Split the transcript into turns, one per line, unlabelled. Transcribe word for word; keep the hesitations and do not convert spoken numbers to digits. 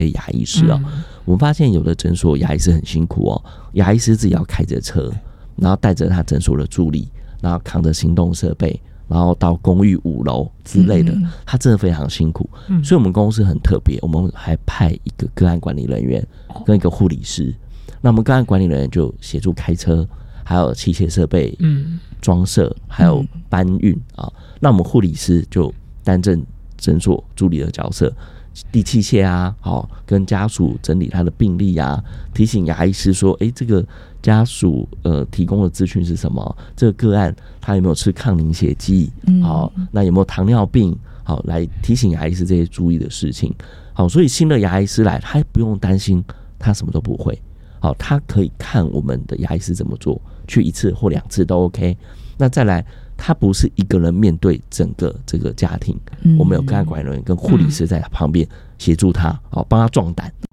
牙医师哦、嗯，我们发现有的诊所牙医师很辛苦哦，牙医师自己要开着车，然后带着他诊所的助理，然后扛着行动设备，然后到公寓五楼之类的，他真的非常辛苦。嗯、所以我们公司很特别，我们还派一个个案管理人员跟一个护理师。那我们个案管理人员就协助开车，还有器械设备装设，还有搬运啊。那我们护理师就担任诊所助理的角色，递器械啊，好，跟家属整理他的病历啊，提醒牙医师说，哎、欸，这个家属呃提供的资讯是什么？这个个案他有没有吃抗凝血剂？好，那有没有糖尿病？好，来提醒牙医师这些注意的事情。好，所以新的牙医师来，他不用担心他什么都不会。好，他可以看我们的牙医师怎么做，去一次或两次都 OK。那再来，他不是一个人面对整个这个家庭，嗯、我们有个案管理人员跟护理师在旁边协助他，好，帮他壮胆。